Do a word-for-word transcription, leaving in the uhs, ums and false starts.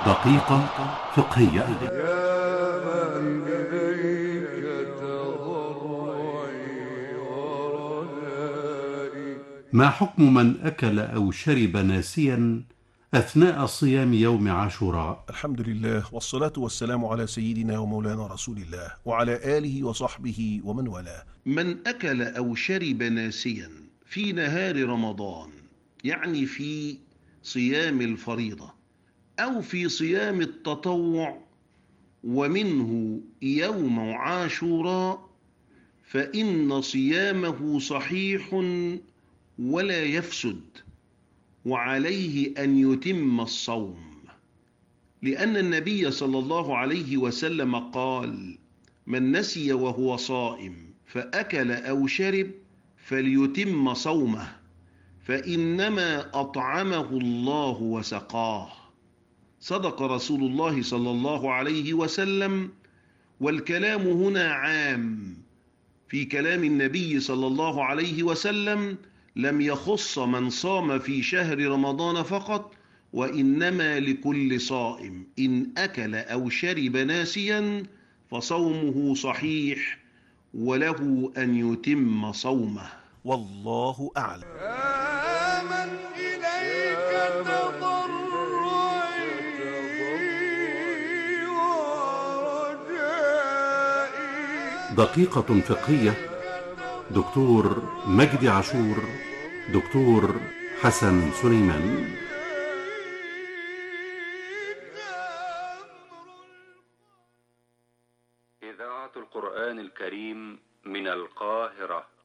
دقيقة فقهية. يا من إليك تضرعي ورجائي. ما حكم من أكل أو شرب ناسيا أثناء صيام يوم عاشوراء؟ الحمد لله والصلاة والسلام على سيدنا ومولانا رسول الله وعلى آله وصحبه ومن والاه. من أكل أو شرب ناسيا في نهار رمضان، يعني في صيام الفريضة أو في صيام التطوع ومنه يوم عاشوراء، فإن صيامه صحيح ولا يفسد، وعليه أن يتم الصوم، لأن النبي صلى الله عليه وسلم قال: من نسي وهو صائم فأكل أو شرب فليتم صومه، فإنما أطعمه الله وسقاه. صدق رسول الله صلى الله عليه وسلم، والكلام هنا عام. في كلام النبي صلى الله عليه وسلم لم يخص من صام في شهر رمضان فقط، وإنما لكل صائم إن أكل أو شرب ناسيا فصومه صحيح وله أن يتم صومه. والله أعلم. يا من إليك تضرعي ورجائي. دقيقة فقهية. دكتور مجدي عاشور، دكتور حسن سليمان. إذاعة القرآن الكريم من القاهرة.